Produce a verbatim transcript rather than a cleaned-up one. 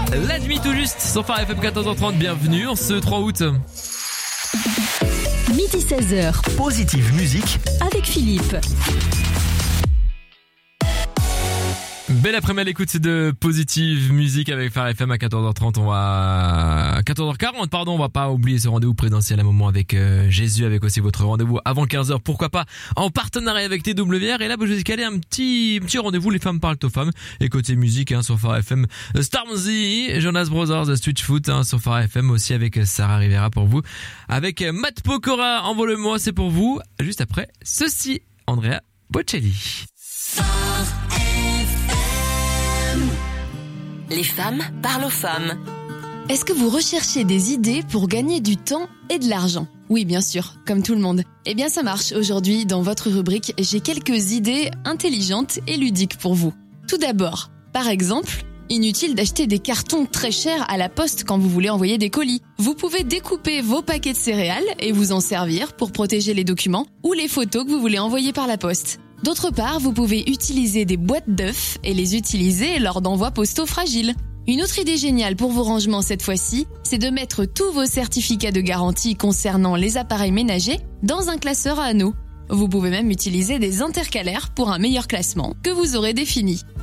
La nuit tout juste sur Phare F M quatorze heures trente, bienvenue en ce trois août. Midi seize heures. Positive musique avec Philippe. Belle après-midi à l'écoute de Positive Musique avec Phare F M à quatorze heures trente. On va à quatorze heures quarante, pardon, on va pas oublier ce rendez-vous présidentiel à un moment avec euh, Jésus, avec aussi votre rendez-vous avant quinze heures, pourquoi pas en partenariat avec T W R. Et là, bah, je vais caler un petit petit rendez-vous, les femmes parlent aux femmes. Et côté musique, hein, sur Phare F M, Stormzy, Jonas Brothers, Switchfoot, hein, sur Phare F M aussi avec Sarah Rivera pour vous. Avec Matt Pokora, envole-moi, c'est pour vous. Juste après, ceci, Andrea Bocelli. Les femmes parlent aux femmes. Est-ce que vous recherchez des idées pour gagner du temps et de l'argent ? Oui, bien sûr, comme tout le monde. Eh bien, ça marche. Aujourd'hui, dans votre rubrique, j'ai quelques idées intelligentes et ludiques pour vous. Tout d'abord, par exemple, inutile d'acheter des cartons très chers à la poste quand vous voulez envoyer des colis. Vous pouvez découper vos paquets de céréales et vous en servir pour protéger les documents ou les photos que vous voulez envoyer par la poste. D'autre part, vous pouvez utiliser des boîtes d'œufs et les utiliser lors d'envois postaux fragiles. Une autre idée géniale pour vos rangements cette fois-ci, c'est de mettre tous vos certificats de garantie concernant les appareils ménagers dans un classeur à anneaux. Vous pouvez même utiliser des intercalaires pour un meilleur classement que vous aurez défini.